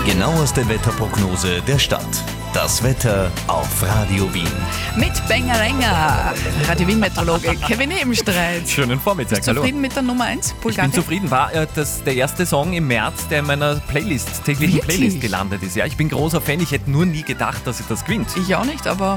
Die genaueste Wetterprognose der Stadt. Das Wetter auf Radio Wien. Mit Bengerenger, Radio Wien-Meteorologe Kevin Hebenstreit. Schönen Vormittag, Bist du zufrieden mit der Nummer 1? Ich bin zufrieden. War das der erste Song im März, der in meiner täglichen Wirklich? Playlist gelandet ist. Ja, ich bin großer Fan. Ich hätte nur nie gedacht, dass sie das gewinnt. Ich auch nicht, aber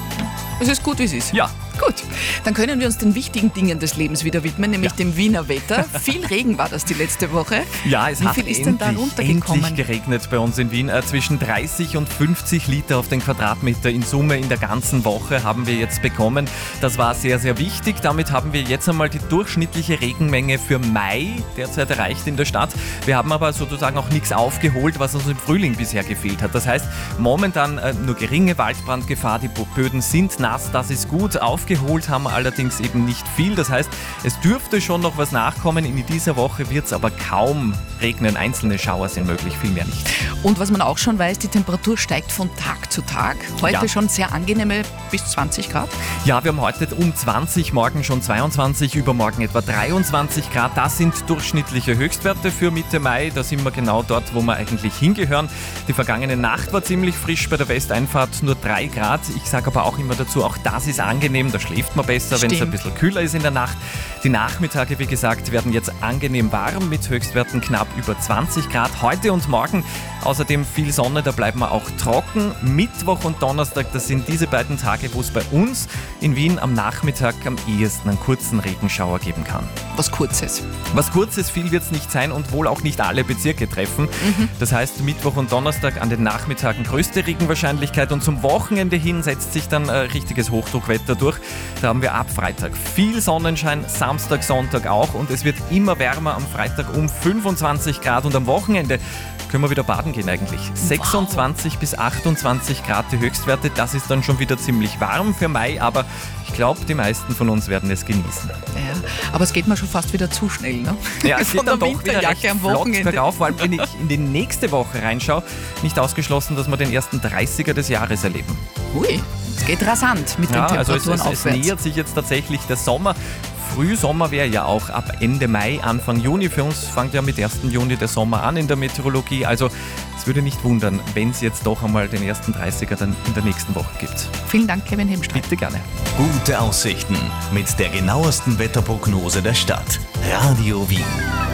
es ist gut, wie es ist. Ja. Gut, dann können wir uns den wichtigen Dingen des Lebens wieder widmen, nämlich dem Wiener Wetter. Viel Regen war das die letzte Woche. Ja, es Wie hat viel ist denn da runtergekommen? endlich geregnet bei uns in Wien. Zwischen 30 und 50 Liter auf den Quadratmeter in Summe in der ganzen Woche haben wir jetzt bekommen. Das war sehr, sehr wichtig. Damit haben wir jetzt einmal die durchschnittliche Regenmenge für Mai derzeit erreicht in der Stadt. Wir haben aber sozusagen auch nichts aufgeholt, was uns im Frühling bisher gefehlt hat. Das heißt, momentan nur geringe Waldbrandgefahr. Die Böden sind nass, das ist gut. Aufgeholt haben wir allerdings eben nicht viel. Das heißt, es dürfte schon noch was nachkommen. In dieser Woche wird es aber kaum regnen. Einzelne Schauer sind möglich, viel mehr nicht. Und was man auch schon weiß, die Temperatur steigt von Tag zu Tag. Heute schon sehr angenehme bis 20 Grad. Ja, wir haben heute um 20, morgen schon 22, übermorgen etwa 23 Grad. Das sind durchschnittliche Höchstwerte für Mitte Mai. Da sind wir genau dort, wo wir eigentlich hingehören. Die vergangene Nacht war ziemlich frisch bei der Westeinfahrt, nur 3 Grad. Ich sage aber auch immer dazu, auch das ist angenehm. Da schläft man besser, wenn es ein bisschen kühler ist in der Nacht. Die Nachmittage, wie gesagt, werden jetzt angenehm warm mit Höchstwerten knapp über 20 Grad. Heute und morgen außerdem viel Sonne, da bleiben wir auch trocken. Mittwoch und Donnerstag, das sind diese beiden Tage, wo es bei uns in Wien am Nachmittag am ehesten einen kurzen Regenschauer geben kann. Was Kurzes. Was Kurzes, viel wird es nicht sein und wohl auch nicht alle Bezirke treffen. Das heißt, Mittwoch und Donnerstag an den Nachmittagen größte Regenwahrscheinlichkeit und zum Wochenende hin setzt sich dann richtiges Hochdruckwetter durch. Da haben wir ab Freitag viel Sonnenschein, Samstag, Sonntag auch und es wird immer wärmer am Freitag um 25 Grad und am Wochenende können wir wieder baden gehen eigentlich. 26 bis 28 Grad die Höchstwerte, das ist dann schon wieder ziemlich warm für Mai, aber ich glaube, die meisten von uns werden es genießen. Ja, aber es geht mir schon fast wieder zu schnell, ne? Ja, es Von geht dann der doch wieder recht Winterjacke am flott Wochenende. bergauf, vor allem wenn ich in die nächste Woche reinschaue. Nicht ausgeschlossen, dass wir den ersten 30er des Jahres erleben. Ui, es geht rasant mit den Ja, also Temperaturen es aufwärts. nähert sich jetzt tatsächlich der Sommer. Frühsommer wäre ja auch ab Ende Mai, Anfang Juni. Für uns fängt ja mit 1. Juni der Sommer an in der Meteorologie. Also es würde nicht wundern, wenn es jetzt doch einmal den ersten 30er dann in der nächsten Woche gibt. Vielen Dank, Kevin Hebenstreit. Bitte gerne. Gute Aussichten mit der genauesten Wetterprognose der Stadt. Radio Wien.